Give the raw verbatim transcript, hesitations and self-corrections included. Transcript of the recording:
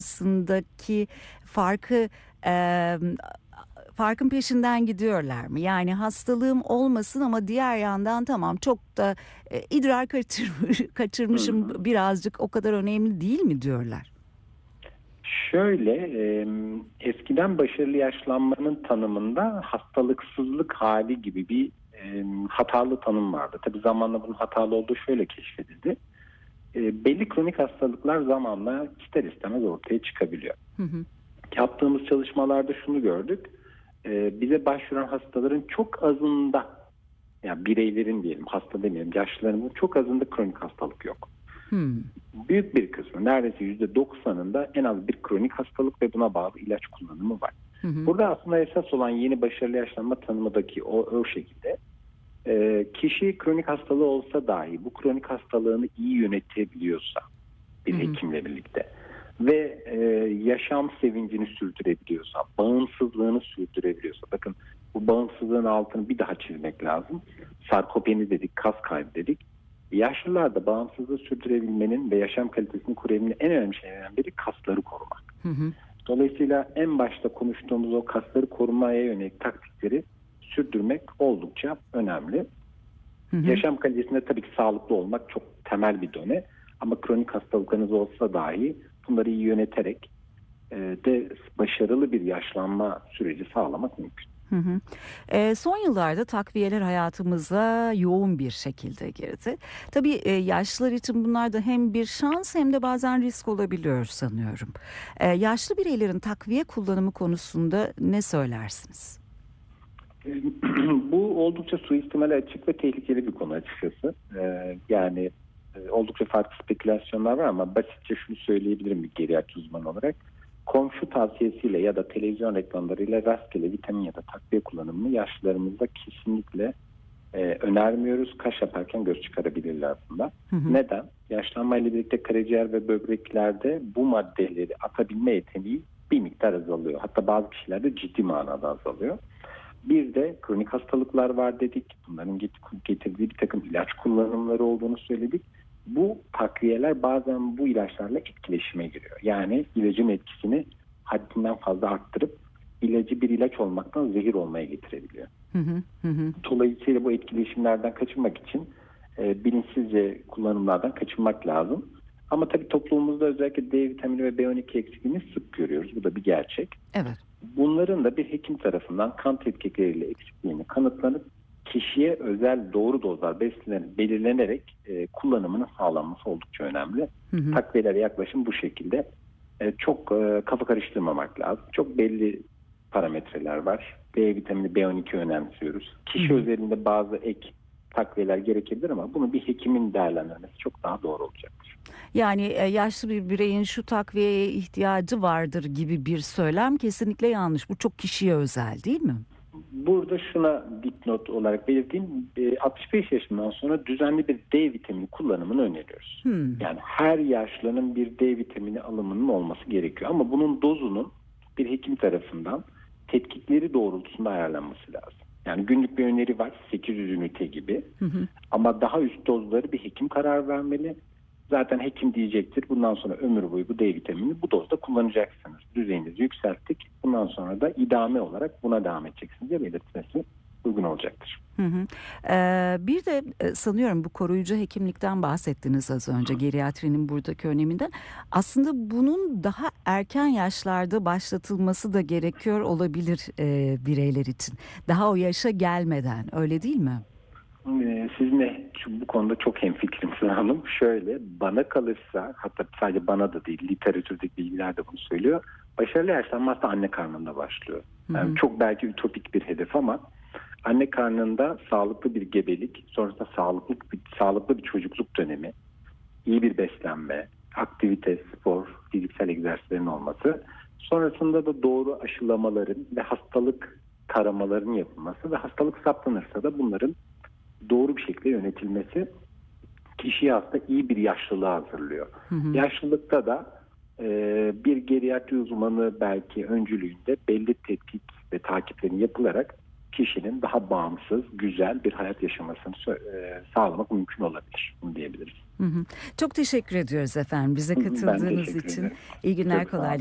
arasındaki farkı e, farkın peşinden gidiyorlar mı? Yani hastalığım olmasın ama diğer yandan tamam çok da e, idrar kaçırmış, Hı kaçırmışım hı. birazcık o kadar önemli değil mi diyorlar? Şöyle, e, eskiden başarılı yaşlanmanın tanımında hastalıksızlık hali gibi bir e, hatalı tanım vardı. Tabii zamanla bunun hatalı olduğu şöyle keşfedildi. E, belli kronik hastalıklar zamanla ister istemez ortaya çıkabiliyor. Hı hı. Yaptığımız çalışmalarda şunu gördük. E, bize başvuran hastaların çok azında, yani bireylerin diyelim, hasta demeyelim, yaşlıların çok azında kronik hastalık yok. Hmm. Büyük bir kısmı, neredeyse yüzde doksanında en az bir kronik hastalık ve buna bağlı ilaç kullanımı var. Hı hı. Burada aslında esas olan yeni başarılı yaşlanma tanımındaki o, o şekilde e, kişi kronik hastalığı olsa dahi bu kronik hastalığını iyi yönetebiliyorsa bir Hı hı. hekimle birlikte ve e, yaşam sevincini sürdürebiliyorsa, bağımsızlığını sürdürebiliyorsa, bakın bu bağımsızlığın altını bir daha çizmek lazım. Sarkopeni dedik, kas kaybı dedik. Yaşlılarda bağımsızlığı sürdürebilmenin ve yaşam kalitesini koruyabilmenin en önemli şeylerden biri kasları korumak. Hı hı. Dolayısıyla en başta konuştuğumuz o kasları korumaya yönelik taktikleri sürdürmek oldukça önemli. Hı hı. Yaşam kalitesinde tabii ki sağlıklı olmak çok temel bir done. Ama kronik hastalıklarınız olsa dahi bunları iyi yöneterek e, de başarılı bir yaşlanma süreci sağlamak mümkün. Hı hı. E, son yıllarda takviyeler hayatımıza yoğun bir şekilde girdi. Tabii e, yaşlılar için bunlar da hem bir şans hem de bazen risk olabiliyor sanıyorum. E, yaşlı bireylerin takviye kullanımı konusunda ne söylersiniz? Bu oldukça suistimale açık ve tehlikeli bir konu açıkçası. E, yani e, oldukça farklı spekülasyonlar var ama basitçe şunu söyleyebilirim bir geriatri uzmanı olarak. Komşu tavsiyesiyle ya da televizyon reklamlarıyla rastgele vitamin ya da takviye kullanımını yaşlılarımızda kesinlikle e, önermiyoruz. Kaş yaparken göz çıkarabilirler aslında. Hı hı. Neden? Yaşlanmayla birlikte karaciğer ve böbreklerde bu maddeleri atabilme yeteneği bir miktar azalıyor. Hatta bazı kişilerde ciddi manada azalıyor. Bir de kronik hastalıklar var dedik. Bunların getirdiği bir takım ilaç kullanımları olduğunu söyledik. Bu takviyeler bazen bu ilaçlarla etkileşime giriyor. Yani ilacın etkisini haddinden fazla arttırıp ilacı bir ilaç olmaktan zehir olmaya getirebiliyor. Hı hı. Hı hı. Dolayısıyla bu etkileşimlerden kaçınmak için e, bilinçsizce kullanımlardan kaçınmak lazım. Ama tabii toplumumuzda özellikle D vitamini ve B on iki eksikliğini sık görüyoruz. Bu da bir gerçek. Evet. Bunların da bir hekim tarafından kan tetkikleriyle eksikliğini kanıtlanıp kişiye özel doğru dozlar belirlenerek e, kullanımının sağlanması oldukça önemli. Hı hı. Takviyelere yaklaşım bu şekilde. E, çok e, kafa karıştırmamak lazım. Çok belli parametreler var. D vitamini, B on iki önemsiyoruz. Kişi Hı hı. özelinde bazı ek takviyeler gerekebilir ama bunu bir hekimin değerlendirmesi çok daha doğru olacaktır. Yani e, yaşlı bir bireyin şu takviyeye ihtiyacı vardır gibi bir söylem kesinlikle yanlış. Bu çok kişiye özel değil mi? Burada şuna dipnot olarak belirteyim. altmış beş yaşından sonra düzenli bir D vitamini kullanımını öneriyoruz. Hmm. Yani her yaşlının bir D vitamini alımının olması gerekiyor. Ama bunun dozunun bir hekim tarafından tetkikleri doğrultusunda ayarlanması lazım. Yani günlük bir öneri var, sekiz yüz ünite gibi. Hı hı. Ama daha üst dozları bir hekim karar vermeli. Zaten hekim diyecektir. Bundan sonra ömür boyu bu D vitamini bu dozda kullanacaksınız. Düzeyinizi yükselttik. Bundan sonra da idame olarak buna devam edeceksiniz diye belirtmesi uygun olacaktır. Hı hı. Ee, bir de e, sanıyorum bu koruyucu hekimlikten bahsettiniz az önce, geriatrinin buradaki öneminden. Aslında bunun daha erken yaşlarda başlatılması da gerekiyor olabilir e, bireyler için. Daha o yaşa gelmeden, öyle değil mi? Ee, Sizinle şu, bu konuda çok hemfikirim Sıra Hanım. Şöyle, bana kalırsa, hatta sadece bana da değil, literatürdeki bilgiler de bunu söylüyor. Başarılı yaşlanma aslında anne karnında başlıyor. Yani Hı hı. çok belki ütopik bir hedef ama anne karnında sağlıklı bir gebelik, sonrasında sağlıklı bir, sağlıklı bir çocukluk dönemi, iyi bir beslenme, aktivite, spor, fiziksel egzersizlerin olması, sonrasında da doğru aşılamaların ve hastalık taramaların yapılması ve hastalık saptanırsa da bunların doğru bir şekilde yönetilmesi kişiyi aslında iyi bir yaşlılığa hazırlıyor. Hı hı. Yaşlılıkta da e, bir geriatri uzmanı belki öncülüğünde belli tetkik ve takiplerin yapılarak kişi kişinin daha bağımsız, güzel bir hayat yaşamasını e, sağlamak mümkün olabilir. Bunu diyebiliriz. Hı hı. Çok teşekkür ediyoruz efendim bize Ben katıldığınız teşekkür için. ederim. İyi günler, Çok sağ olun. kolay